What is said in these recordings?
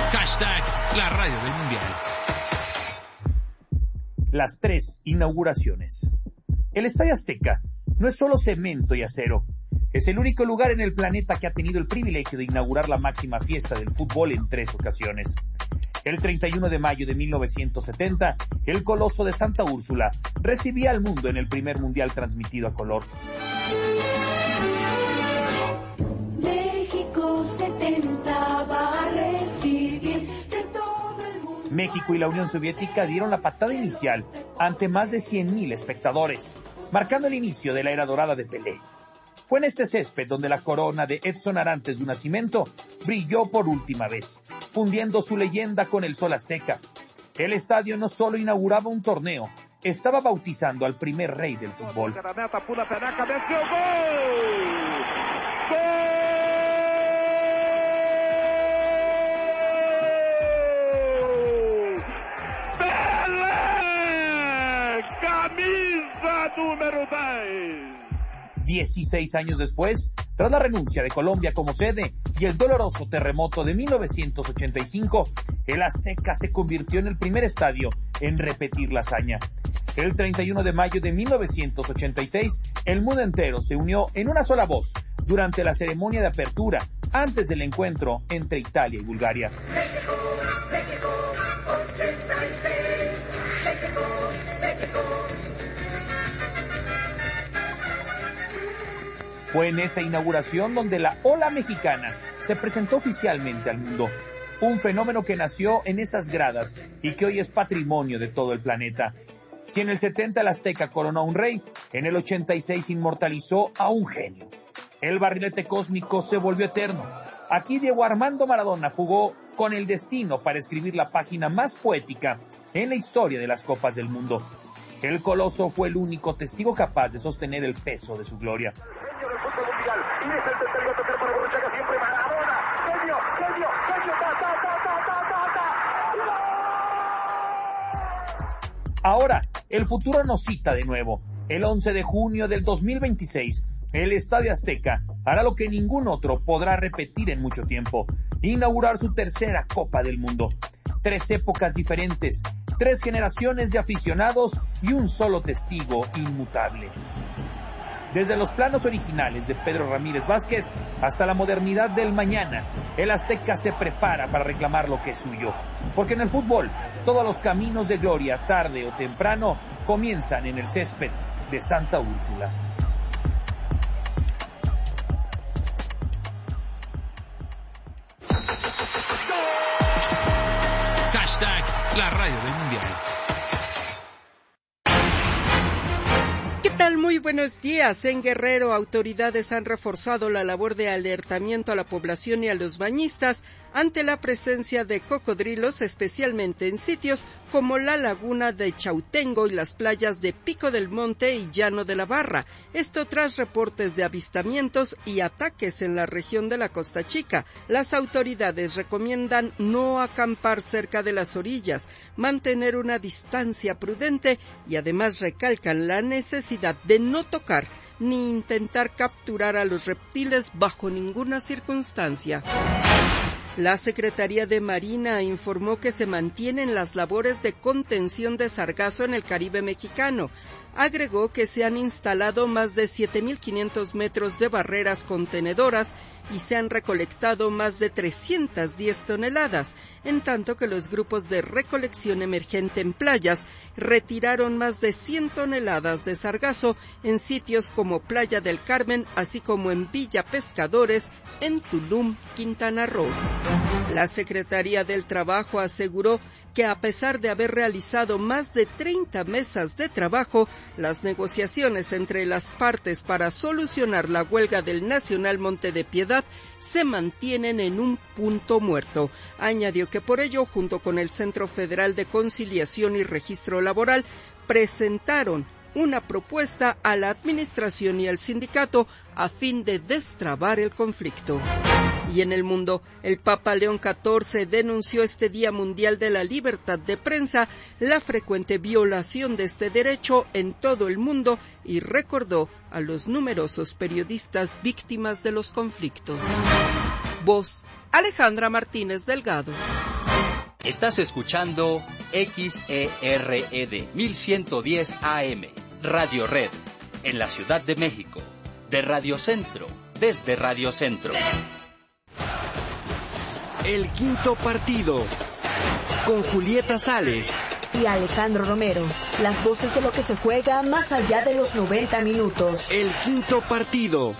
Hashtag la radio del mundial. Las 3 inauguraciones. El Estadio Azteca no es solo cemento y acero. Es el único lugar en el planeta que ha tenido el privilegio de inaugurar la máxima fiesta del fútbol en 3 ocasiones. El 31 de mayo de 1970, el Coloso de Santa Úrsula recibía al mundo en el primer mundial transmitido a color. México 70 va a recibir de todo el mundo. México y la Unión Soviética dieron la patada inicial ante más de 100,000 espectadores, marcando el inicio de la era dorada de Pelé. Fue en este césped donde la corona de Edson Arantes do Nascimento brilló por última vez, fundiendo su leyenda con el sol azteca. El estadio no solo inauguraba un torneo, estaba bautizando al primer rey del fútbol. Camisa número 10. 16 años después, tras la renuncia de Colombia como sede y el doloroso terremoto de 1985, el Azteca se convirtió en el primer estadio en repetir la hazaña. El 31 de mayo de 1986, el mundo entero se unió en una sola voz durante la ceremonia de apertura antes del encuentro entre Italia y Bulgaria. México, México, 86. México, México. Fue en esa inauguración donde la ola mexicana se presentó oficialmente al mundo. Un fenómeno que nació en esas gradas y que hoy es patrimonio de todo el planeta. Si en el 70 el Azteca coronó a un rey, en el 86 inmortalizó a un genio. El barrilete cósmico se volvió eterno. Aquí Diego Armando Maradona jugó con el destino para escribir la página más poética en la historia de las Copas del Mundo. El Coloso fue el único testigo capaz de sostener el peso de su gloria. Ahora, el futuro nos cita de nuevo. El 11 de junio del 2026, el Estadio Azteca hará lo que ningún otro podrá repetir en mucho tiempo: inaugurar su tercera Copa del Mundo. 3 épocas diferentes, 3 generaciones de aficionados y un solo testigo inmutable. Desde los planos originales de Pedro Ramírez Vázquez hasta la modernidad del mañana, el Azteca se prepara para reclamar lo que es suyo. Porque en el fútbol, todos los caminos de gloria, tarde o temprano, comienzan en el césped de Santa Úrsula. Hashtag la radio del mundial. ¿Qué tal? Muy buenos días. En Guerrero, autoridades han reforzado la labor de alertamiento a la población y a los bañistas ante la presencia de cocodrilos, especialmente en sitios como la laguna de Chautengo y las playas de Pico del Monte y Llano de la Barra. Esto tras reportes de avistamientos y ataques en la región de la Costa Chica. Las autoridades recomiendan no acampar cerca de las orillas, mantener una distancia prudente y además recalcan la necesidad de no tocar ni intentar capturar a los reptiles bajo ninguna circunstancia. La Secretaría de Marina informó que se mantienen las labores de contención de sargazo en el Caribe mexicano. Agregó que se han instalado más de 7,500 metros de barreras contenedoras y se han recolectado más de 310 toneladas, en tanto que los grupos de recolección emergente en playas retiraron más de 100 toneladas de sargazo en sitios como Playa del Carmen, así como en Villa Pescadores, en Tulum, Quintana Roo. La Secretaría del Trabajo aseguró que a pesar de haber realizado más de 30 mesas de trabajo, las negociaciones entre las partes para solucionar la huelga del Nacional Monte de Piedad se mantienen en un punto muerto. Añadió que por ello, junto con el Centro Federal de Conciliación y Registro Laboral, presentaron una propuesta a la administración y al sindicato a fin de destrabar el conflicto. Y en el mundo, el Papa León XIV denunció este Día Mundial de la Libertad de Prensa la frecuente violación de este derecho en todo el mundo y recordó a los numerosos periodistas víctimas de los conflictos. Voz: Alejandra Martínez Delgado. Estás escuchando XERED 1110 AM, Radio Red, en la Ciudad de México, de Radio Centro, desde Radio Centro. El quinto partido, con Julieta Sales y Alejandro Romero, las voces de lo que se juega más allá de los 90 minutos. El quinto partido.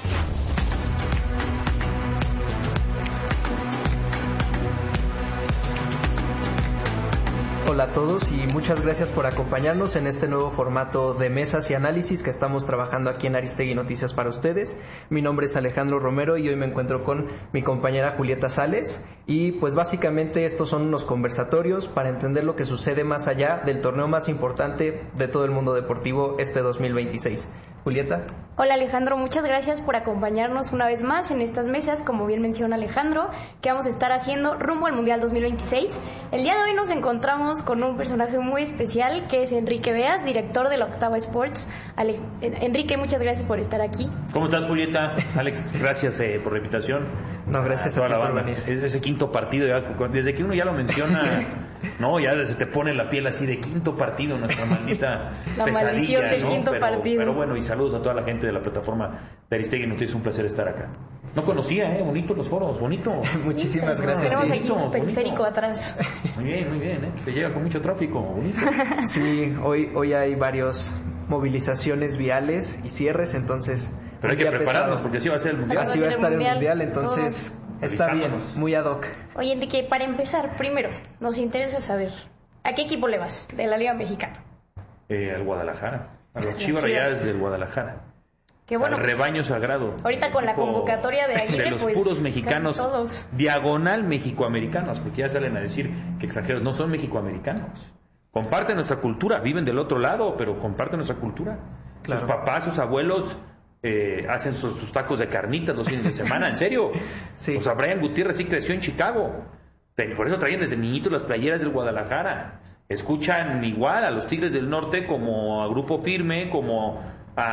Hola a todos y muchas gracias por acompañarnos en este nuevo formato de mesas y análisis que estamos trabajando aquí en Aristegui Noticias para ustedes. Mi nombre es Alejandro Romero y hoy me encuentro con mi compañera Julieta Sales y pues básicamente estos son unos conversatorios para entender lo que sucede más allá del torneo más importante de todo el mundo deportivo este 2026. Julieta. Hola Alejandro, muchas gracias por acompañarnos una vez más en estas mesas, como bien menciona Alejandro, que vamos a estar haciendo rumbo al Mundial 2026. El día de hoy nos encontramos con un personaje muy especial que es Enrique Beas, director de la Octava Sports. Enrique, muchas gracias por estar aquí. ¿Cómo estás, Julieta? Alex, gracias por la invitación. No, gracias a toda ti la por banda. venir. Ese quinto partido, desde que uno ya lo menciona, no, ya se te pone la piel así de quinto partido, nuestra maldita la pesadilla, maldición del quinto partido. Pero bueno, y saludos a toda la gente de la plataforma de Aristegui Noticias, un placer estar acá. No conocía, bonito los foros, bonito. Muchísimas gracias. Tenemos aquí un periférico atrás. Muy bien, se llega con mucho tráfico, bonito. Sí, hoy hay varias movilizaciones viales y cierres, entonces... Pero hay que prepararnos porque así va a ser el Mundial. Así va a estar el Mundial, entonces está bien, muy ad hoc. Oye, Enrique, para empezar, primero, nos interesa saber, ¿a qué equipo le vas de la Liga Mexicana? Al Guadalajara, a los Chivas Rayadas del Guadalajara. Qué bueno, al rebaño sagrado. Ahorita con la convocatoria de Aguirre, de los pues, puros mexicanos, todos. diagonal mexicoamericanos, porque ya salen a decir que extranjeros no son mexicoamericanos. Comparten nuestra cultura, viven del otro lado, pero comparten nuestra cultura. Claro. Sus papás, sus abuelos hacen sus tacos de carnitas los fines de semana, en serio. Sí. O sea, Brian Gutiérrez sí creció en Chicago. Por eso traían desde niñitos las playeras del Guadalajara. Escuchan igual a los Tigres del Norte como a Grupo Firme, como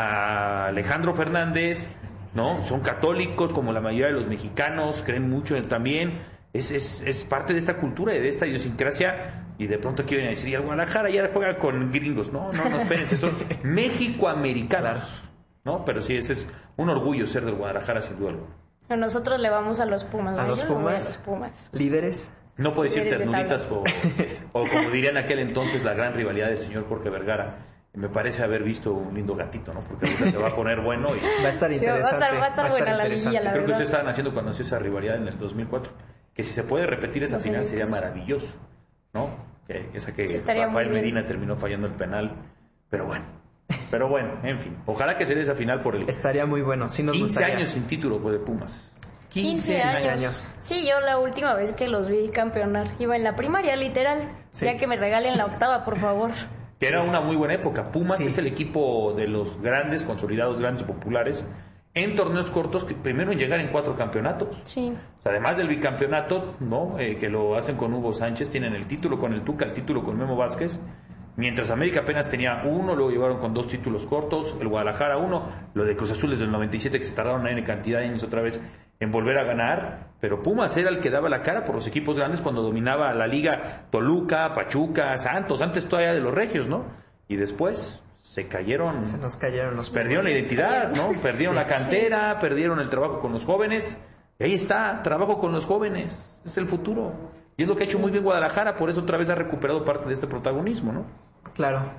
a Alejandro Fernández, ¿no? Son católicos como la mayoría de los mexicanos, creen mucho en él también. Es parte de esta cultura y de esta idiosincrasia. Y de pronto quieren decir, y el Guadalajara ya juega con gringos. No, espérense, son mexicoamericanos. Claro. ¿No? Pero sí, ese es un orgullo ser del Guadalajara, sin duda alguna. Nosotros le vamos a los Pumas. ¿A los Pumas? ¿Líderes? No puedo decir ternuritas o como diría en aquel entonces la gran rivalidad del señor Jorge Vergara. Me parece haber visto un lindo gatito, ¿no? Porque ahorita se va a poner bueno y va a estar interesante. Va a estar buena la liguilla, la Creo que verdad. ustedes estaban haciendo cuando nació esa rivalidad en el 2004. Que si se puede repetir esa final sería maravilloso, ¿no? Esa que Rafael Medina terminó fallando el penal. Pero bueno, en fin. Ojalá que se dé esa final por el... Estaría muy bueno. Sí, 15 años sin título de Pumas. 15 años. Sí, yo la última vez que los vi campeonar iba en la primaria, literal. Sí. Ya que me regalen la octava, por favor. Que era una muy buena época. Pumas es el equipo de los grandes, consolidados, grandes y populares en torneos cortos, que primero en llegar en 4 campeonatos. Sí. O sea, además del bicampeonato, ¿no? Que lo hacen con Hugo Sánchez, tienen el título con el Tuca, el título con Memo Vázquez. Mientras América apenas tenía 1, luego llevaron con 2 títulos cortos, el Guadalajara 1, lo de Cruz Azul desde el 97 que se tardaron en cantidad de años otra vez en volver a ganar, pero Pumas era el que daba la cara por los equipos grandes cuando dominaba la liga Toluca, Pachuca, Santos, antes todavía de los regios, ¿no? Y después se nos cayeron los perdieron la identidad, ¿no? Perdieron la cantera, perdieron el trabajo con los jóvenes, y ahí está, trabajo con los jóvenes, es el futuro. Y es lo que ha hecho muy bien Guadalajara, por eso otra vez ha recuperado parte de este protagonismo, ¿no? Claro.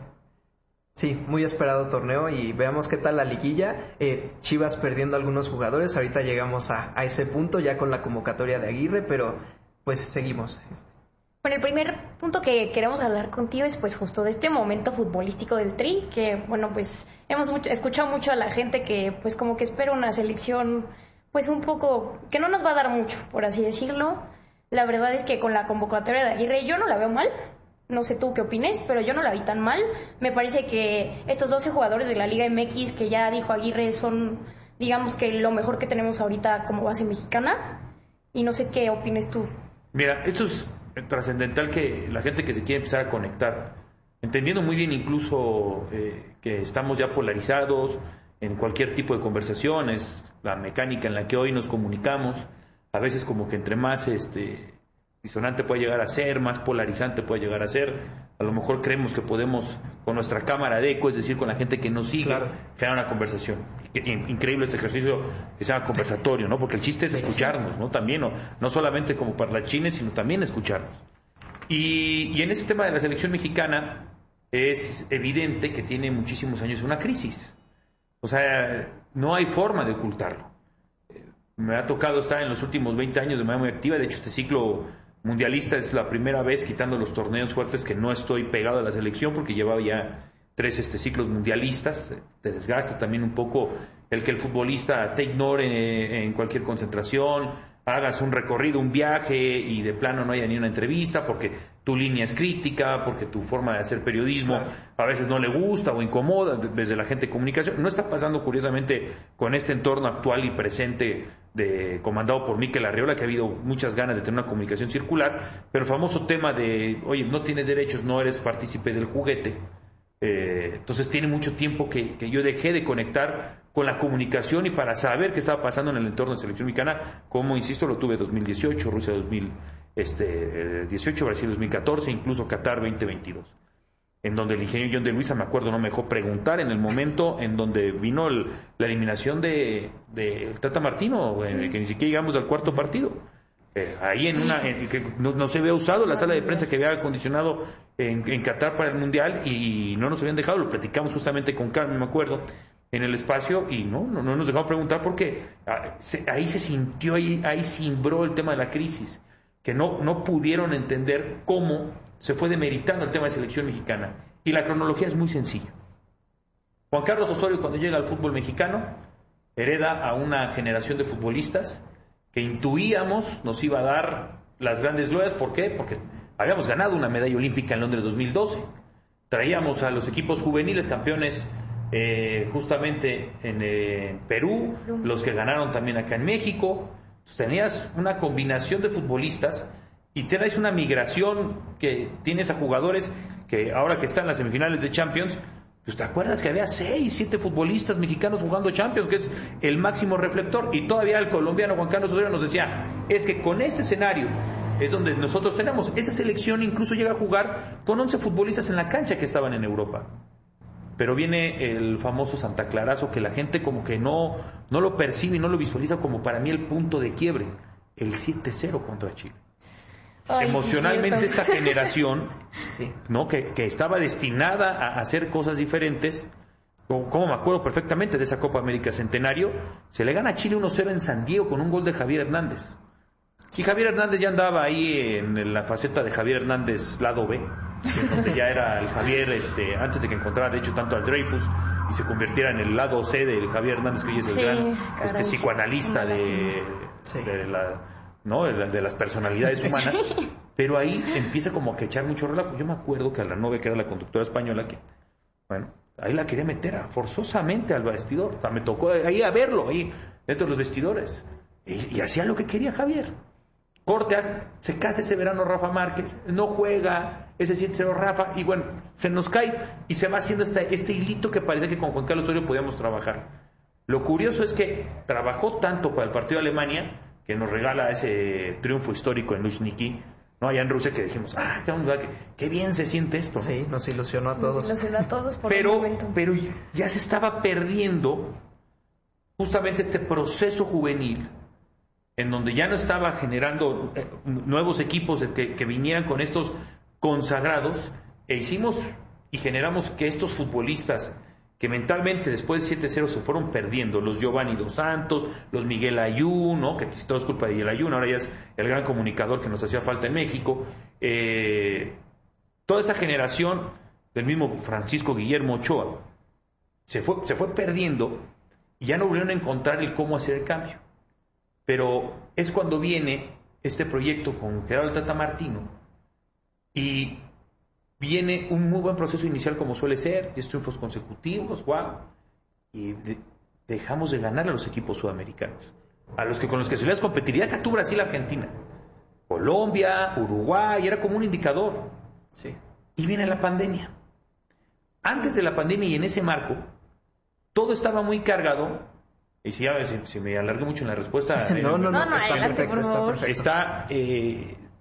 Sí, muy esperado torneo y veamos qué tal la liguilla. Chivas perdiendo algunos jugadores, ahorita llegamos a ese punto ya con la convocatoria de Aguirre, pero pues seguimos. Bueno, el primer punto que queremos hablar contigo es pues justo de este momento futbolístico del Tri, que bueno, pues hemos escuchado mucho a la gente que pues como que espera una selección pues un poco, que no nos va a dar mucho, por así decirlo. La verdad es que con la convocatoria de Aguirre yo no la veo mal. No sé tú qué opines, pero yo no la vi tan mal. Me parece que estos 12 jugadores de la Liga MX que ya dijo Aguirre son, digamos que lo mejor que tenemos ahorita como base mexicana. Y no sé qué opines tú. Mira, esto es trascendental que la gente que se quiere empezar a conectar, entendiendo muy bien incluso que estamos ya polarizados en cualquier tipo de conversaciones, la mecánica en la que hoy nos comunicamos, a veces como que entre más disonante puede llegar a ser, más polarizante puede llegar a ser. A lo mejor creemos que podemos, con nuestra cámara de eco, es decir, con la gente que nos sigue, generar una conversación. Increíble este ejercicio que se llama conversatorio, ¿no? Porque el chiste es escucharnos, ¿no? También, no solamente como parlachines, sino también escucharnos. Y en este tema de la selección mexicana es evidente que tiene muchísimos años una crisis. O sea, no hay forma de ocultarlo. Me ha tocado estar en los últimos 20 años de manera muy activa. De hecho, este ciclo mundialista es la primera vez, quitando los torneos fuertes, que no estoy pegado a la selección, porque llevaba ya 3 ciclos mundialistas. Te desgasta también un poco el que el futbolista te ignore en cualquier concentración, hagas un recorrido, un viaje y de plano no haya ni una entrevista porque tu línea es crítica, porque tu forma de hacer periodismo a veces no le gusta o incomoda desde la gente de comunicación. No está pasando curiosamente con este entorno actual y presente comandado por Mikel Arriola, que ha habido muchas ganas de tener una comunicación circular, pero el famoso tema de, oye, no tienes derechos, no eres partícipe del juguete. Entonces tiene mucho tiempo que yo dejé de conectar con la comunicación y para saber qué estaba pasando en el entorno de selección mexicana, como insisto, lo tuve 2018, Rusia 2018, Brasil 2014, incluso Qatar 2022, en donde el ingeniero John de Luisa, me acuerdo, no me dejó preguntar en el momento en donde vino la eliminación de Tata Martino, que ni siquiera llegamos al cuarto partido. Ahí que no se había usado la sala de prensa que había acondicionado en Qatar para el Mundial y no nos habían dejado, lo platicamos justamente con Carmen, me acuerdo, en el espacio y no nos dejaron preguntar porque ahí se sintió, ahí cimbró el tema de la crisis, que no pudieron entender cómo se fue demeritando el tema de selección mexicana. Y la cronología es muy sencilla. Juan Carlos Osorio, cuando llega al fútbol mexicano, hereda a una generación de futbolistas que intuíamos nos iba a dar las grandes glorias. ¿Por qué? Porque habíamos ganado una medalla olímpica en Londres 2012. Traíamos a los equipos juveniles campeones justamente en Perú, los que ganaron también acá en México. Entonces, tenías una combinación de futbolistas y traes una migración que tienes a jugadores que ahora que están en las semifinales de Champions, pues te acuerdas que había 6, 7 futbolistas mexicanos jugando Champions, que es el máximo reflector, y todavía el colombiano Juan Carlos Osorio nos decía, es que con este escenario es donde nosotros tenemos, esa selección incluso llega a jugar con 11 futbolistas en la cancha que estaban en Europa. Pero viene el famoso Santa Clarazo, que la gente como que no lo percibe y no lo visualiza como para mí el punto de quiebre, el 7-0 contra Chile. Emocionalmente esta generación, ¿no? que estaba destinada a hacer cosas diferentes, como me acuerdo perfectamente de esa Copa América Centenario, se le gana a Chile 1-0 en San Diego con un gol de Javier Hernández. Y Javier Hernández ya andaba ahí en la faceta de Javier Hernández lado B, donde ya era el Javier, antes de que encontrara de hecho tanto al Dreyfus y se convirtiera en el lado C del Javier Hernández, que hoy es el gran psicoanalista de las personalidades humanas. Pero ahí empieza como a que echar mucho relajo. Yo me acuerdo que a la novia, que era la conductora española, que ahí la quería meter forzosamente al vestidor. O sea, me tocó ahí a verlo, ahí dentro de los vestidores, y hacía lo que quería Javier. Corte, se casa ese verano Rafa Márquez, no juega, ese 7-0 Rafa, y bueno, se nos cae y se va haciendo este hilito que parece que con Juan Carlos Osorio podíamos trabajar. Lo curioso es que trabajó tanto para el partido de Alemania, que nos regala ese triunfo histórico en Luzhniki, ¿no? Allá en Rusia, que dijimos, qué bien se siente esto, ¿no? Sí, nos ilusionó a todos. Por pero ya se estaba perdiendo justamente este proceso juvenil, en donde ya no estaba generando nuevos equipos que vinieran con estos consagrados, e hicimos y generamos que estos futbolistas que mentalmente después de 7-0 se fueron perdiendo, los Giovanni Dos Santos, los Miguel Ayun, ¿no? Que todo es culpa de Miguel Ayun, ahora ya es el gran comunicador que nos hacía falta en México, toda esa generación del mismo Francisco Guillermo Ochoa se fue perdiendo y ya no volvieron a encontrar el cómo hacer el cambio. Pero es cuando viene este proyecto con Gerardo Tata Martino y viene un muy buen proceso inicial, como suele ser, 10 triunfos consecutivos, y dejamos de ganar a los equipos sudamericanos, con los que se les competiría tú, Brasil, Argentina, Colombia, Uruguay, era como un indicador. Sí. Y viene la pandemia. Antes de la pandemia y en ese marco, todo estaba muy cargado. Y si me alargué mucho en la respuesta, está perfecto. Está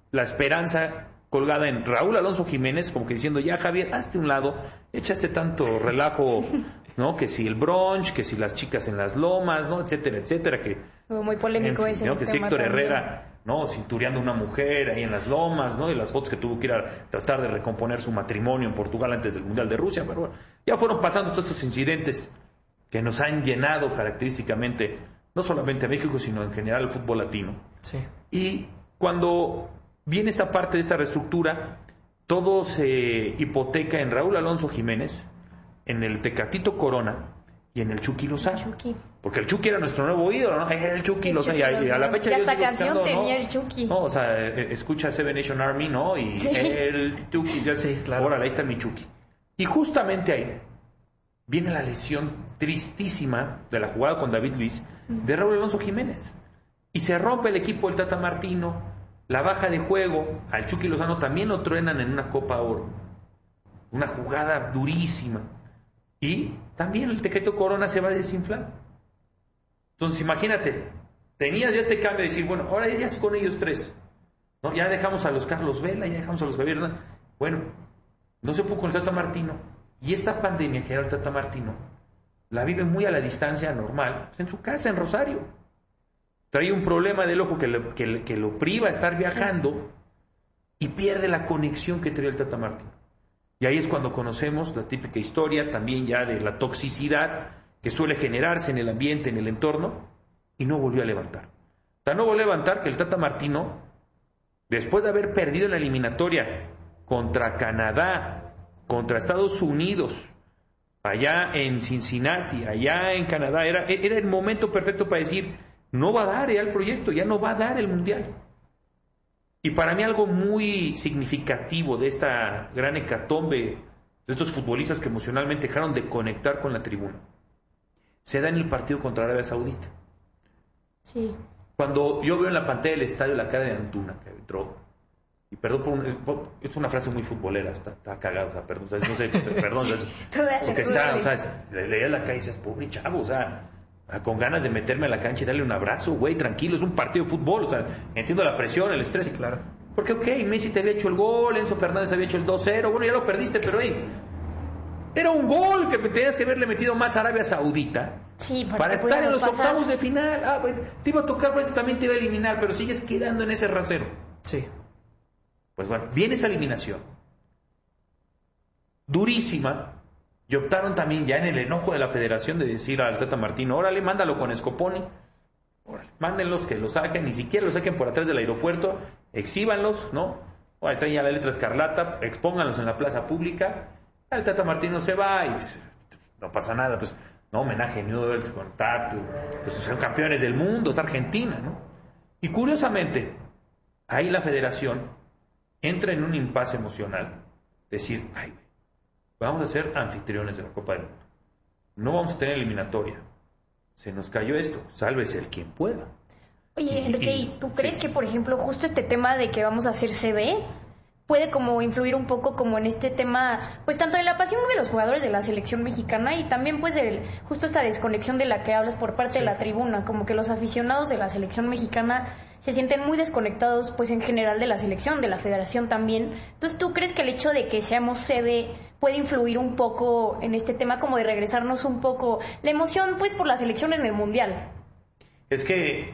la esperanza colgada en Raúl Alonso Jiménez, como que diciendo, ya Javier, hazte un lado, echaste tanto relajo, ¿no? Que si el brunch, que si las chicas en las lomas, ¿no? Etcétera, etcétera, que muy polémico ese ¿no? Que tema Héctor también. Herrera, ¿no? Cintureando una mujer ahí en las lomas, ¿no? Y las fotos que tuvo que ir a tratar de recomponer su matrimonio en Portugal antes del Mundial de Rusia, pero bueno, ya fueron pasando todos estos incidentes que nos han llenado característicamente, no solamente a México, sino en general el fútbol latino. Sí. Y cuando viene esta parte de esta reestructura, todo se hipoteca en Raúl Alonso Jiménez, en el Tecatito Corona y en el Chucky Lozano. Porque el Chucky era nuestro nuevo ídolo, ¿no? El Chucky Lozano. Y a la fecha y yo hasta sigo canción escuchando, tenía ¿no? el Chucky. No, o sea, escucha Seven Nation Army, ¿no? Y Sí. el Chucky, ya Sí, claro. Órale, ahí está mi Chucky. Y justamente ahí viene la lesión tristísima de la jugada con David Luiz de Raúl Alonso Jiménez. Y se rompe el equipo del Tata Martino, la baja de juego, al Chucky Lozano también lo truenan en una Copa Oro. Una jugada durísima. Y también el Tecatito Corona se va a desinflar. Entonces imagínate, tenías ya este cambio de decir, bueno, ahora ya es con ellos tres, ¿no? Ya dejamos a los Carlos Vela, ya dejamos a los Javier Hernández. Bueno, no se pudo con el Tata Martino. Y esta pandemia que era el Tata Martino la vive muy a la distancia normal, en su casa en Rosario. Trae un problema del ojo que lo priva a estar viajando y pierde la conexión que traía el Tata Martino. Y ahí es cuando conocemos la típica historia también ya de la toxicidad que suele generarse en el ambiente, en el entorno, y no volvió a levantar. No volvió a levantar que el Tata Martino, después de haber perdido la eliminatoria contra Canadá, contra Estados Unidos, allá en Cincinnati, allá en Canadá, era el momento perfecto para decir, no va a dar ya el proyecto, ya no va a dar el Mundial. Y para mí algo muy significativo de esta gran hecatombe de estos futbolistas que emocionalmente dejaron de conectar con la tribuna, se da en el partido contra Arabia Saudita. Sí. Cuando yo veo en la pantalla del estadio la cara de Antuna, que entró, y perdón, es una frase muy futbolera, está cagado, o sea, perdón, no sé, perdón, Sí, porque tú dale. está, o sea, leías la cara y dices, pobre chavo, o sea, con ganas de meterme a la cancha y darle un abrazo, güey, tranquilo, es un partido de fútbol, o sea, entiendo la presión, el estrés. Sí, claro. Porque, ok, Messi te había hecho el gol, Enzo Fernández había hecho el 2-0, bueno, ya lo perdiste, pero, era un gol que tenías que haberle metido más a Arabia Saudita para estar en los octavos de final. Pues, te iba a tocar, pues también te iba a eliminar, pero sigues quedando en ese rasero. Sí. Pues bueno, viene esa eliminación durísima y optaron también ya en el enojo de la federación de decir al Tata Martino, órale, mándalo con Scoponi, órale, mándenlos que lo saquen, ni siquiera lo saquen por atrás del aeropuerto, exhíbanlos, ¿no? O ahí traen ya la letra escarlata, expónganlos en la plaza pública, el Tata Martino se va y pues, no pasa nada, pues no, homenaje a Newell's, contacto, pues son campeones del mundo, es Argentina, ¿no? Y curiosamente, ahí la federación entra en un impasse emocional, decir, ay, vamos a ser anfitriones de la Copa del Mundo, no vamos a tener eliminatoria, se nos cayó esto, sálvese el quien pueda. Oye, Enrique, ¿y tú crees que, por ejemplo, justo este tema de que vamos a hacer CB puede como influir un poco como en este tema, pues tanto de la pasión de los jugadores de la selección mexicana y también pues justo esta desconexión de la que hablas por parte de la tribuna, como que los aficionados de la selección mexicana se sienten muy desconectados pues en general de la selección, de la federación también? Entonces, ¿tú crees que el hecho de que seamos sede puede influir un poco en este tema como de regresarnos un poco la emoción pues por la selección en el Mundial? Es que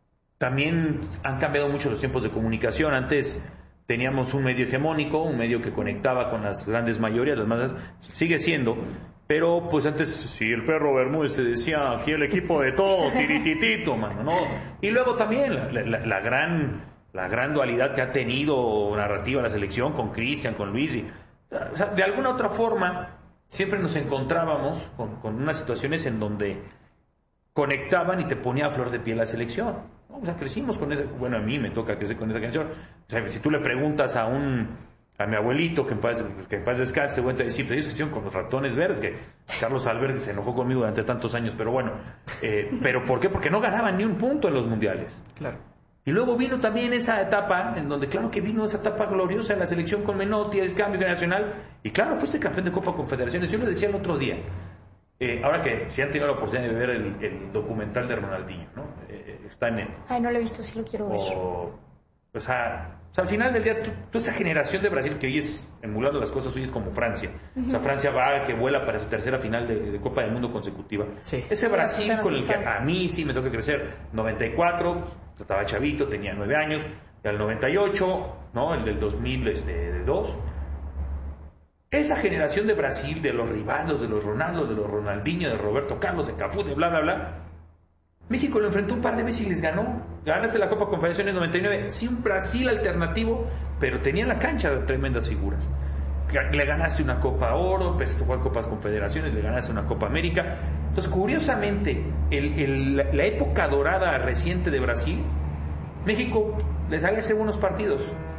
también han cambiado mucho los tiempos de comunicación. Antes teníamos un medio hegemónico, un medio que conectaba con las grandes mayorías, las masas, sigue siendo, pero pues antes, si el perro Bermúdez se decía, aquí el equipo de todos, tirititito, mano, ¿no? Y luego también la gran dualidad que ha tenido narrativa la selección con Cristian, con Luis, o sea, de alguna otra forma, siempre nos encontrábamos con unas situaciones en donde conectaban y te ponía a flor de piel la selección. O sea, crecimos con ese, bueno, a mí me toca crecer con esa canción. O sea, si tú le preguntas a mi abuelito, que en paz descanse, te decir, ellos crecieron con los ratones verdes, que Carlos Alberti se enojó conmigo durante tantos años, pero bueno, ¿pero por qué? Porque no ganaban ni un punto en los mundiales. Claro. Y luego vino también esa etapa, en donde claro que vino esa etapa gloriosa en la selección con Menotti, el cambio generacional, y claro, fuiste campeón de Copa Confederaciones. Yo lo decía el otro día, ahora que si han tenido la oportunidad de ver el documental de Ronaldinho, ¿no? Está en Ay, no lo he visto, sí lo quiero ver. O sea, al final del día, tú esa generación de Brasil que hoy es, emulando las cosas, hoy es como Francia. O sea, Francia que vuela para su tercera final de Copa del Mundo consecutiva. Sí. Ese Brasil con el que a mí sí me toca crecer, 94, estaba chavito, tenía 9 años, y al 98, ¿no? El del 2002. Esa generación de Brasil, de los Rivaldos, de los Ronaldo, de los Ronaldinho, de Roberto Carlos, de Cafú, de bla, bla, bla. México lo enfrentó un par de veces y les ganó. Ganaste la Copa Confederaciones 99. Sí, un Brasil alternativo, pero tenía en la cancha tremendas figuras. Le ganaste una Copa Oro, empezaste a jugar Copas Confederaciones, le ganaste una Copa América. Entonces, curiosamente, la época dorada reciente de Brasil, México les había hecho buenos partidos.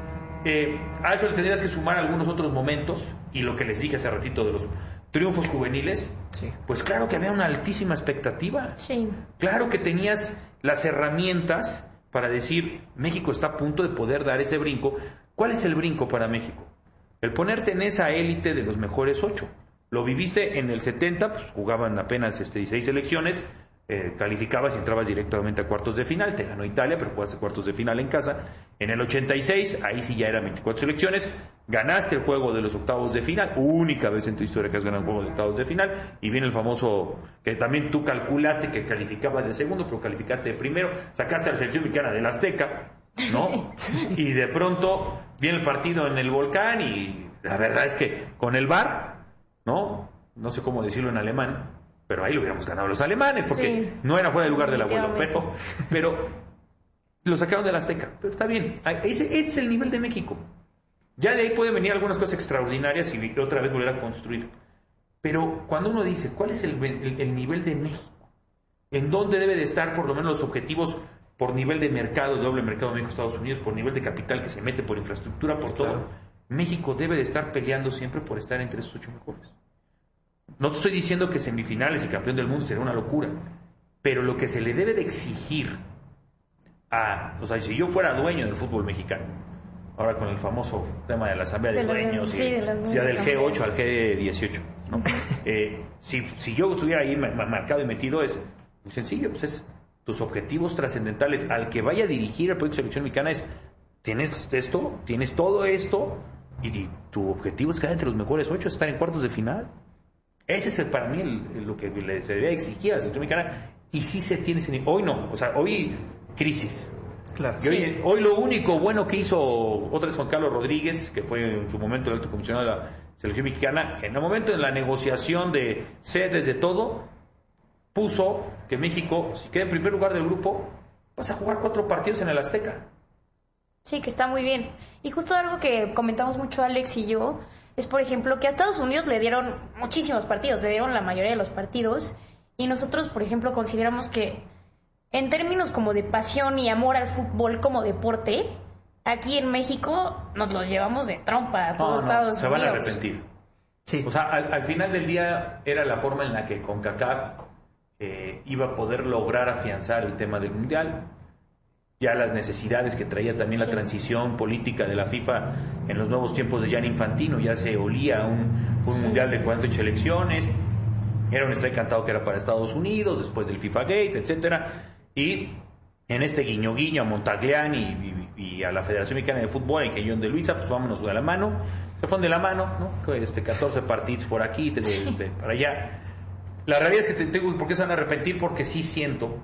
A eso le tendrías que sumar algunos otros momentos, y lo que les dije hace ratito de los triunfos juveniles, sí. Pues claro que había una altísima expectativa. Sí. Claro que tenías las herramientas para decir, México está a punto de poder dar ese brinco. ¿Cuál es el brinco para México? El ponerte en esa élite de los mejores 8. Lo viviste en el 70, pues jugaban apenas 16 selecciones, calificabas y entrabas directamente a cuartos de final. Te ganó Italia, pero jugaste cuartos de final en casa. En el 86, ahí sí ya eran 24 selecciones, ganaste el juego de los octavos de final, única vez en tu historia que has ganado un juego de octavos de final, y viene el famoso, que también tú calculaste que calificabas de segundo, pero calificaste de primero, sacaste a la selección mexicana del Azteca, ¿no? Y de pronto viene el partido en el Volcán, y la verdad es que con el VAR, ¿no? No sé cómo decirlo en alemán, pero ahí lo hubiéramos ganado los alemanes, porque sí, no era fuera de lugar del abuelo, pero lo sacaron del Azteca. Pero está bien, ese es el nivel de México. Ya de ahí pueden venir algunas cosas extraordinarias y otra vez volver a construir. Pero cuando uno dice, ¿cuál es el nivel de México? ¿En dónde debe de estar por lo menos los objetivos por nivel de mercado, doble mercado México-Estados Unidos, por nivel de capital que se mete, por infraestructura, por todo? Claro. México debe de estar peleando siempre por estar entre esos 8 mejores. No te estoy diciendo que semifinales y campeón del mundo será una locura, pero lo que se le debe de exigir o sea, si yo fuera dueño del fútbol mexicano, ahora con el famoso tema de la asamblea de dueños, sea del G8 al G18, ¿no? Si yo estuviera ahí marcado y metido, es muy sencillo, pues es tus objetivos trascendentales al que vaya a dirigir el proyecto de selección mexicana es, tienes esto, tienes todo esto, y tu objetivo es quedar entre los mejores 8, estar en cuartos de final. Ese es para mí lo que se debe exigir a la selección mexicana, y sí se tiene ese nivel. Hoy no, o sea, hoy crisis. Claro. Y hoy lo único bueno que hizo otra vez Juan Carlos Rodríguez, que fue en su momento el alto comisionado de la selección mexicana, en el momento de la negociación de sedes de todo, puso que México, si queda en primer lugar del grupo, vas a jugar 4 partidos en el Azteca. Sí, que está muy bien. Y justo algo que comentamos mucho Alex y yo, es por ejemplo que a Estados Unidos le dieron muchísimos partidos, le dieron la mayoría de los partidos, y nosotros, por ejemplo, consideramos que en términos como de pasión y amor al fútbol como deporte, aquí en México nos los llevamos de trompa a todos Estados Unidos. Se van a arrepentir. Sí. O sea, al final del día era la forma en la que CONCACAF iba a poder lograr afianzar el tema del Mundial. Ya las necesidades que traía también la transición política de la FIFA en los nuevos tiempos de Gianni Infantino, ya se olía un Mundial de 48 elecciones. Era un strike cantado que era para Estados Unidos, después del FIFA Gate, etcétera. Y en este guiño a Montagliani y a la Federación Mexicana de Fútbol, en que John de Luisa, pues vámonos de la mano. Se fueron de la mano, ¿no? 14 partidos por aquí, para allá. La realidad es que tengo, ¿por qué se van a arrepentir? Porque sí siento,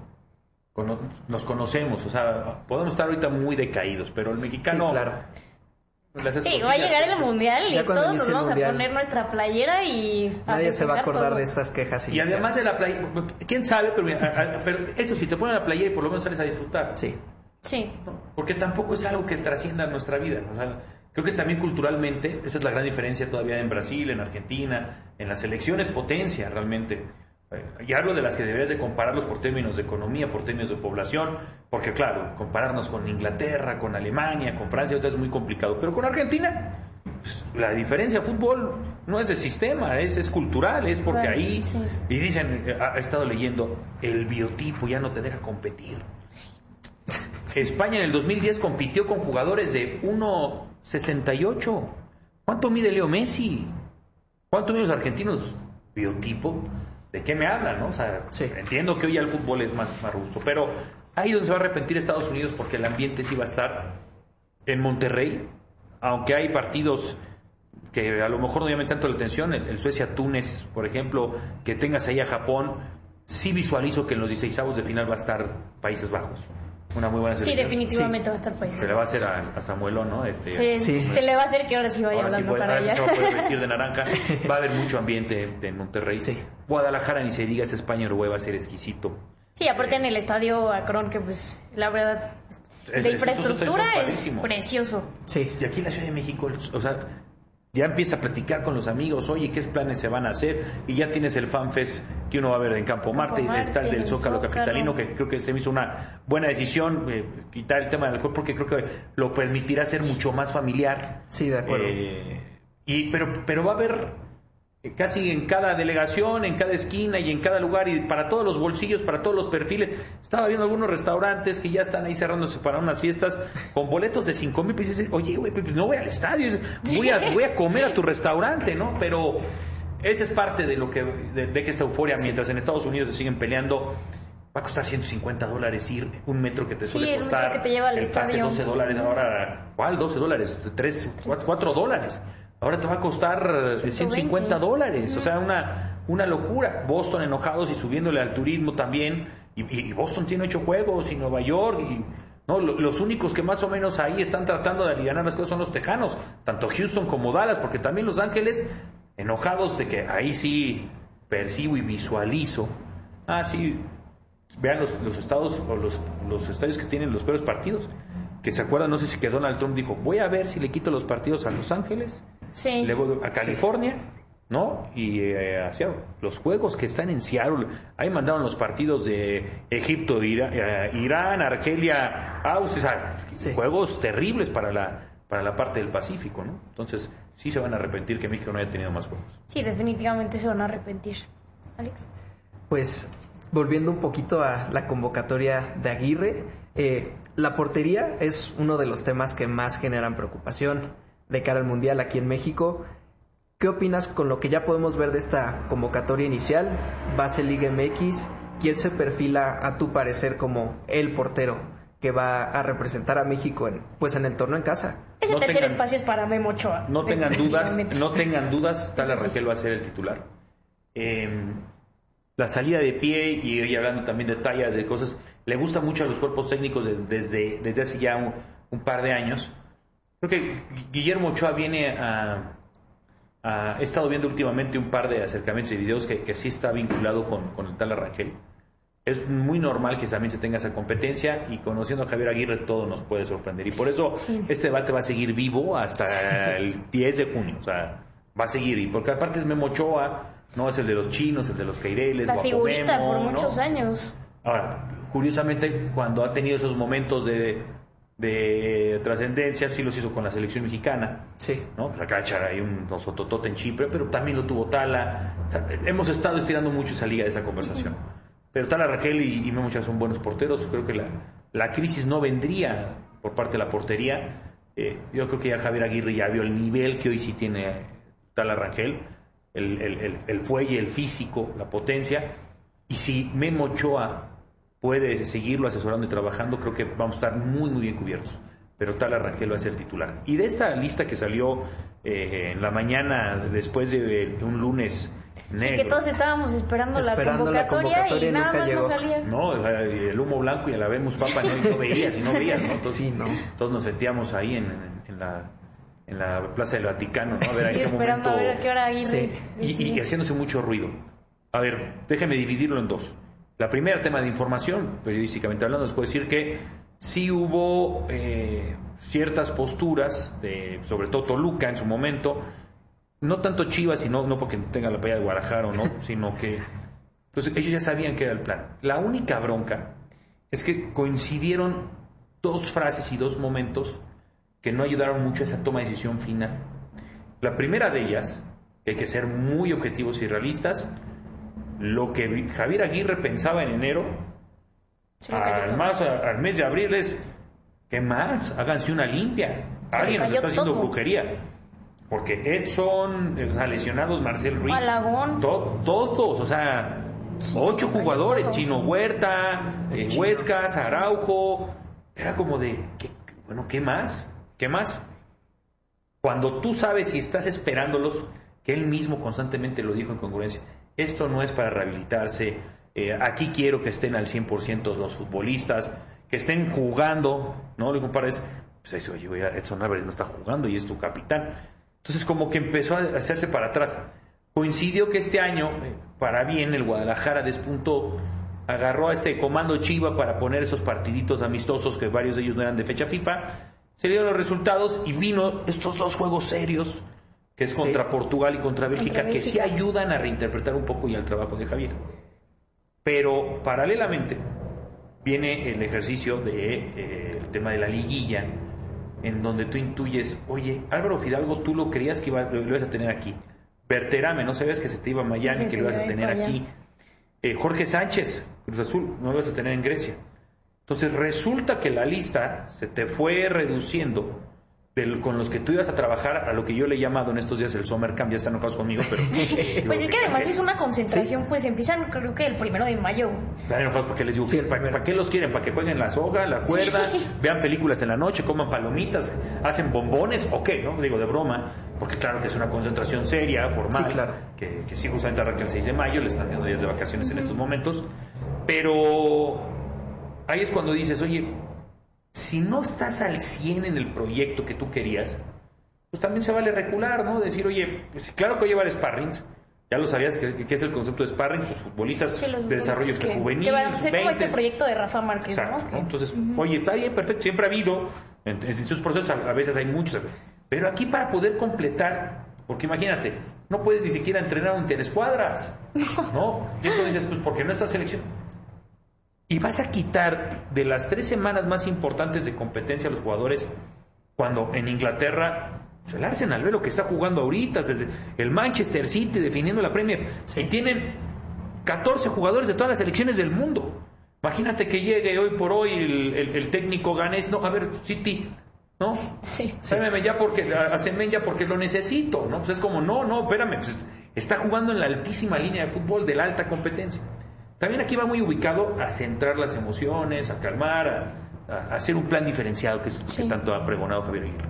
nos conocemos, o sea, podemos estar ahorita muy decaídos, pero el mexicano... Sí, claro. Sí, va a llegar el Mundial y todos nos vamos a poner nuestra playera y... Nadie se va a acordar de estas quejas. Y además de la playera, quién sabe, pero eso sí, te ponen la playera y por lo menos sales a disfrutar. Sí. Sí. Porque tampoco es algo que trascienda nuestra vida. O sea, creo que también culturalmente, esa es la gran diferencia todavía en Brasil, en Argentina, en las selecciones potencia realmente. Y hablo de las que deberías de compararlos por términos de economía, por términos de población, porque claro, compararnos con Inglaterra, con Alemania, con Francia, es muy complicado, pero con Argentina, pues, la diferencia de fútbol no es de sistema, es cultural, es porque ahí, sí. Y dicen, he estado leyendo, el biotipo ya no te deja competir. España en el 2010 compitió con jugadores de 1.68. ¿Cuánto mide Leo Messi? ¿Cuánto miden los argentinos? Biotipo. ¿De qué me hablan, no? O sea, sí. Entiendo que hoy ya el fútbol es más robusto, pero ahí donde se va a arrepentir Estados Unidos porque el ambiente sí va a estar en Monterrey, aunque hay partidos que a lo mejor no llamen tanto la atención, el Suecia-Túnez, por ejemplo, que tengas ahí a Japón, sí visualizo que en los 16avos de final va a estar Países Bajos. Una muy buena selección. Sí, definitivamente va a estar Países Bajos. Se le va a hacer a Samuelón, ¿no? Sí, se le va a hacer que ahora sí vaya hablando para allá. Se va a poder vestir de naranja. Va a haber mucho ambiente en Monterrey. Sí. Guadalajara, ni se diga, ese España-Uruguay va a ser exquisito. Sí, aparte en el estadio Akron, que pues la verdad, la infraestructura es precioso. Sí. Y aquí en la Ciudad de México, o sea, ya empieza a platicar con los amigos, oye, ¿qué planes se van a hacer? Y ya tienes el FanFest que uno va a ver en Campo Marte, está el del Zócalo Capitalino, que creo que se me hizo una buena decisión, quitar el tema del alcohol, porque creo que lo permitirá ser mucho más familiar. Sí, de acuerdo. Pero va a haber casi en cada delegación, en cada esquina y en cada lugar, y para todos los bolsillos, para todos los perfiles. Estaba viendo algunos restaurantes que ya están ahí cerrándose para unas fiestas con boletos de 5,000 pesos. Y dices, oye, güey, pues no voy al estadio, voy a comer a tu restaurante, ¿no? Pero esa es parte de lo que de que esta euforia, mientras en Estados Unidos se siguen peleando. Va a costar $150 ir, un metro que te suele costar. El metro que te lleva al estadio. $12, ahora, ¿cuál? $12, $4. Ahora te va a costar $150, o sea, una locura. Boston enojados y subiéndole al turismo también, y Boston tiene 8 juegos, y Nueva York, y no, los únicos que más o menos ahí están tratando de aliviar las cosas son los tejanos, tanto Houston como Dallas, porque también Los Ángeles, enojados de que ahí sí percibo y visualizo, sí, vean los estados, o los estadios que tienen los peores partidos, que se acuerdan, no sé si que Donald Trump dijo, voy a ver si le quito los partidos a Los Ángeles, sí, luego a California, ¿no? Y hacia los juegos que están en Seattle, ahí mandaron los partidos de Egipto, Irán, Argelia, Austria, juegos terribles para la parte del Pacífico, ¿no? Entonces sí se van a arrepentir que México no haya tenido más juegos. Sí, definitivamente se van a arrepentir. Alex. Pues volviendo un poquito a la convocatoria de Aguirre, la portería es uno de los temas que más generan preocupación de cara al Mundial aquí en México. ¿Qué opinas con lo que ya podemos ver de esta convocatoria inicial? Base Liga MX, ¿quién se perfila a tu parecer como el portero que va a representar a México en el torneo en casa? Ese tercer espacio es para Memo Ochoa. No tengan dudas, Tala Raquel va a ser el titular. La salida de pie, y hablando también de tallas, de cosas, le gusta mucho a los cuerpos técnicos desde hace ya un par de años. Creo que Guillermo Ochoa viene he estado viendo últimamente un par de acercamientos y videos que sí está vinculado con el Tala Raquel. Es muy normal que también se tenga esa competencia, y conociendo a Javier Aguirre todo nos puede sorprender, y por eso este debate va a seguir vivo hasta el 10 de junio, o sea, va a seguir, y porque aparte es Memo Ochoa, no es el de los chinos, el de los Caireles, la figurita Memo, por muchos años. Ahora, curiosamente, cuando ha tenido esos momentos de trascendencia, sí los hizo con la selección mexicana, ¿no? Pues acá echar ahí un sototote en Chipre, pero también lo tuvo Tala. O sea, hemos estado estirando mucho esa liga de esa conversación. Pero Tala Raquel y Memo Ochoa son buenos porteros. Creo que la crisis no vendría por parte de la portería. Yo creo que ya Javier Aguirre ya vio el nivel que hoy sí tiene Tala Raquel, el fuelle, el físico, la potencia. Y si Memo Ochoa puede seguirlo asesorando y trabajando, creo que vamos a estar muy, muy bien cubiertos. Pero Tala Raquel va a ser titular. Y de esta lista que salió en la mañana, después de un lunes negro. Sí, que todos estábamos esperando la convocatoria y nada más llegó. no salía. No, el humo blanco y a la vez Muspapa no veías, ¿no? Entonces, todos nos sentíamos ahí en la Plaza del Vaticano, ¿no? A ver, esperando a ver a qué hora Aguirre. Y haciéndose mucho ruido. A ver, déjeme dividirlo en dos. La primera, tema de información, periodísticamente hablando, les puedo decir que sí hubo ciertas posturas, sobre todo Toluca en su momento, no tanto Chivas, y no porque tenga la playa de Guadalajara o no, sino que pues, ellos ya sabían que era el plan. La única bronca es que coincidieron dos frases y dos momentos que no ayudaron mucho a esa toma de decisión final. La primera de ellas, que hay que ser muy objetivos y realistas, lo que Javier Aguirre pensaba en enero, al mes de abril es, ¿qué más? Háganse una limpia. Alguien nos está haciendo brujería. Porque Edson, lesionados, Marcel Ruiz, Malagón, todos, o sea, 8 jugadores, Chino Huerta, Huescas, Araujo, era como de, ¿qué más? ¿Qué más? Cuando tú sabes y estás esperándolos, que él mismo constantemente lo dijo en congruencia, esto no es para rehabilitarse, aquí quiero que estén al 100% los futbolistas, que estén jugando, ¿no? Le comparas, pues eso, oye, Edson Álvarez no está jugando y es tu capitán. Entonces como que empezó a hacerse para atrás. Coincidió que este año, para bien, el Guadalajara despuntó, agarró a este comando Chiva para poner esos partiditos amistosos, que varios de ellos no eran de fecha FIFA, se dieron los resultados y vino estos dos juegos serios, que es contra Portugal y contra Bélgica, que sí ayudan a reinterpretar un poco ya el trabajo de Javier. Pero paralelamente viene el ejercicio de el tema de la liguilla, en donde tú intuyes, oye, Álvaro Fidalgo, tú lo creías que lo ibas a tener aquí. Berterame, no sabías que se te iba a Miami, que lo ibas a tener aquí. Jorge Sánchez, Cruz Azul, no lo ibas a tener en Grecia. Entonces resulta que la lista se te fue reduciendo con los que tú ibas a trabajar a lo que yo le he llamado en estos días el Summer Camp. Ya están enojados conmigo, pero... Pues es que además es una concentración, pues empiezan creo que el 1 de mayo. Están enojados porque les digo, ¿para qué los quieren? ¿Para que jueguen la soga, la cuerda, vean películas en la noche, coman palomitas, hacen bombones o qué? ¿No? Digo de broma, porque claro que es una concentración seria, formal, que sí justamente arranca el 6 de mayo, le están dando días de vacaciones en estos momentos, pero ahí es cuando dices, oye, si no estás al 100 en el proyecto que tú querías, pues también se vale recular, ¿no? Decir, oye, pues claro que voy a llevar sparrings, ya lo sabías que es el concepto de sparring, pues futbolistas de desarrollo juvenil. Que van a ser como este proyecto de Rafa Márquez, exacto, ¿no? Entonces, oye, está bien, perfecto, siempre ha habido, en sus procesos a veces hay muchos, pero aquí para poder completar, porque imagínate, no puedes ni siquiera entrenar un interescuadras, ¿no? Y entonces dices, pues porque no estás selección. Y vas a quitar de las 3 semanas más importantes de competencia a los jugadores, cuando en Inglaterra, pues el Arsenal ve lo que está jugando ahorita, desde el Manchester City definiendo la Premier, y tienen 14 jugadores de todas las selecciones del mundo. Imagínate que llegue hoy por hoy el técnico ganés, no, a ver, City, ¿no? Sí. Sábeme ya porque, haceme ya porque lo necesito, ¿no? Pues es como, no, espérame, pues está jugando en la altísima línea de fútbol de la alta competencia. También aquí va muy ubicado a centrar las emociones, a calmar, a hacer un plan diferenciado que tanto ha pregonado Javier Aguirre.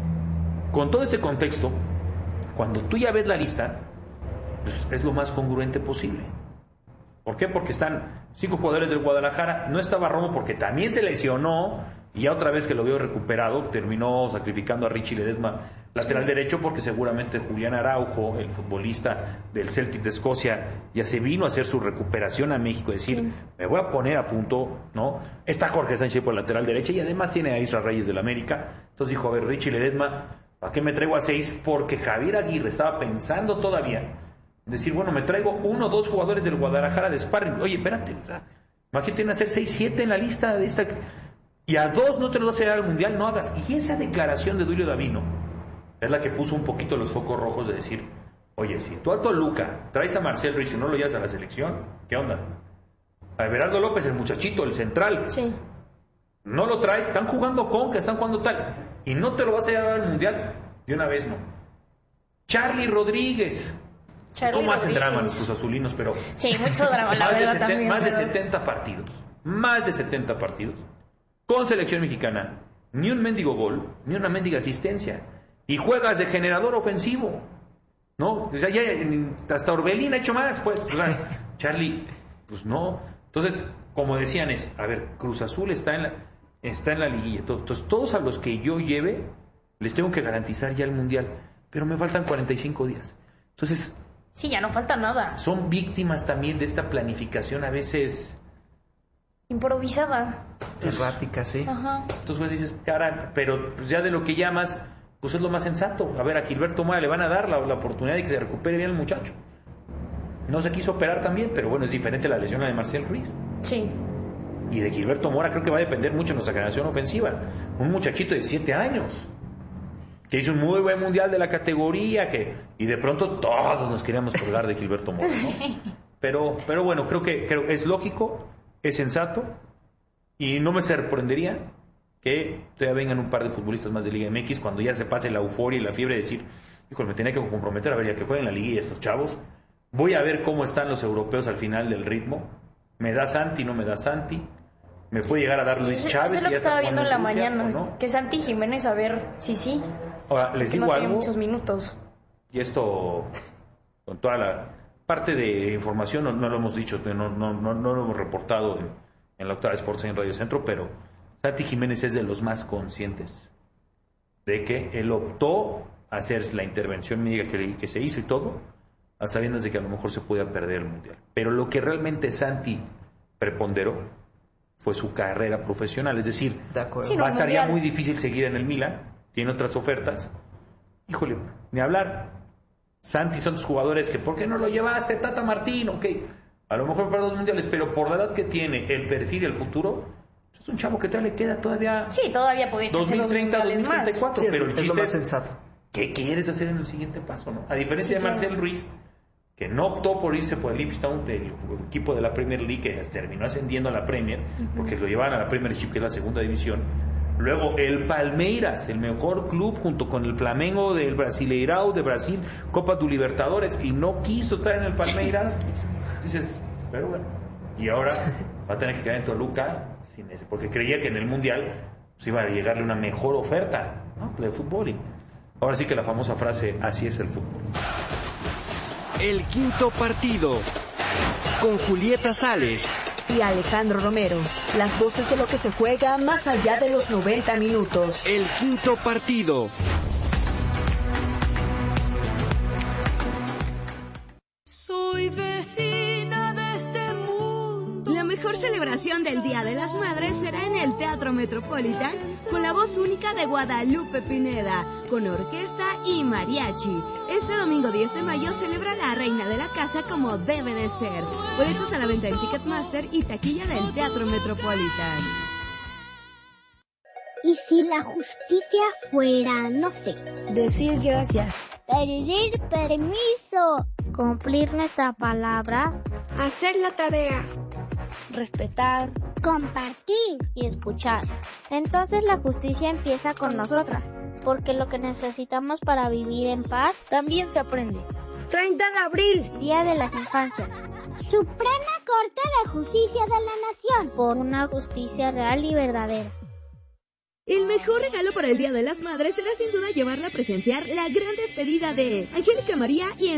Con todo este contexto, cuando tú ya ves la lista, pues es lo más congruente posible. ¿Por qué? Porque están 5 jugadores del Guadalajara, no estaba Romo porque también se lesionó y ya otra vez que lo veo recuperado, terminó sacrificando a Richie Ledesma, lateral derecho, porque seguramente Julián Araujo, el futbolista del Celtic de Escocia, ya se vino a hacer su recuperación a México, decir, me voy a poner a punto, ¿no? Está Jorge Sánchez por lateral derecha y además tiene a Isra Reyes del América. Entonces dijo, a ver, Richie Ledesma, ¿para qué me traigo a 6? Porque Javier Aguirre estaba pensando todavía en decir, bueno, me traigo 1 o 2 jugadores del Guadalajara de sparring. Oye, espérate, o sea, imagínate hacer 6, 7 en la lista de esta, y a 2 no te los vas a llevar al Mundial, no hagas. Y esa declaración de Duilio Davino es la que puso un poquito los focos rojos de decir, oye, si tú a Toluca traes a Marcel Ruiz y no lo llevas a la selección, ¿qué onda? A Everardo López, el muchachito, el central, no lo traes, están jugando Conca, están jugando tal, y no te lo vas a llevar al Mundial, de una vez no. Charlie Rodríguez, ¿cómo hacen drama los cruzazulinos? Pero sí, mucho drama, la verdad también. Más de 70 partidos, con selección mexicana, ni un mendigo gol, ni una mendiga asistencia, y juegas de generador ofensivo, ¿no? O sea, ya hasta Orbelín ha hecho más, pues, o sea, Charlie, pues no. Entonces, como decían, a ver, Cruz Azul está en la liguilla, entonces todos a los que yo lleve les tengo que garantizar ya el Mundial, pero me faltan 45 días. Entonces, sí, ya no falta nada. Son víctimas también de esta planificación a veces improvisada, errática, sí. Ajá. Entonces pues dices, cara, pero pues ya de lo que llamas, pues es lo más sensato. A ver, a Gilberto Moya le van a dar la oportunidad de que se recupere bien el muchacho. No se quiso operar también, pero bueno, es diferente la lesión a de Marcel Ruiz. Sí. Y de Gilberto Mora creo que va a depender mucho de nuestra generación ofensiva. Un muchachito de 7 años que hizo un muy buen mundial de la categoría, y de pronto todos nos queríamos colgar de Gilberto Mora, ¿no? Pero bueno, creo que es lógico, es sensato, y no me sorprendería que todavía vengan un par de futbolistas más de Liga MX cuando ya se pase la euforia y la fiebre de decir, híjole, me tenía que comprometer, a ver, ya que jueguen la liguilla estos chavos, voy a ver cómo están los europeos al final del ritmo, me da Santi, no me da Santi, Me puede llegar a dar Luis Chávez. Es lo que estaba viendo en la mañana, ¿no? que Santi Jiménez, a ver si sí. Ahora, les digo no algo. tiene muchos minutos. Y esto, con toda la parte de información, no lo hemos dicho, no lo hemos reportado en la Octava Sports en Radio Centro, pero Santi Jiménez es de los más conscientes de que él optó a hacer la intervención médica que se hizo y todo, a sabiendas de que a lo mejor se podía perder el Mundial. Pero lo que realmente Santi preponderó fue su carrera profesional, es decir, va a estar ya muy difícil seguir en el Milan, tiene otras ofertas, híjole, ni hablar. Santi son tus jugadores que, ¿por qué no lo llevaste, Tata Martino? Ok, a lo mejor para 2 mundiales, pero por la edad que tiene, el perfil y el futuro, es un chavo que todavía le queda Sí, todavía puede echarse 2030, 2034, sí, pero el chiste es lo más sensato. ¿Qué quieres hacer en el siguiente paso, no? A diferencia de Marcel Ruiz, que no optó por irse por el Ipswich Town, del equipo de la Premier League, que terminó ascendiendo a la Premier, porque lo llevaban a la Premiership, que es la segunda división. Luego el Palmeiras, el mejor club junto con el Flamengo del Brasileirao de Brasil, Copa do Libertadores, y no quiso estar en el Palmeiras. Dices, pero bueno, y ahora va a tener que quedar en Toluca, porque creía que en el Mundial pues, iba a llegarle una mejor oferta, ¿no?, de fútbol. Y ahora sí que la famosa frase, así es el fútbol. El quinto partido, con Julieta Sales y Alejandro Romero, las voces de lo que se juega más allá de los 90 minutos. El quinto partido. Soy vecina de este mundo. La mejor celebración del Día de las Madres será en el Teatro Metropolitan, con la voz única de Guadalupe Pineda, con orquesta y mariachi. Este domingo 10 de mayo celebra la reina de la casa como debe de ser. Boletos a la venta en Ticketmaster y taquilla del Teatro Metropolitan. ¿Y si la justicia fuera, no sé, decir gracias, pedir permiso, cumplir nuestra palabra, hacer la tarea, respetar, compartir y escuchar? Entonces la justicia empieza con nosotras, porque lo que necesitamos para vivir en paz también se aprende. 30 de abril, Día de las Infancias. Suprema Corte de Justicia de la Nación, por una justicia real y verdadera. El mejor regalo para el Día de las Madres será sin duda llevarla a presenciar la gran despedida de Angélica María y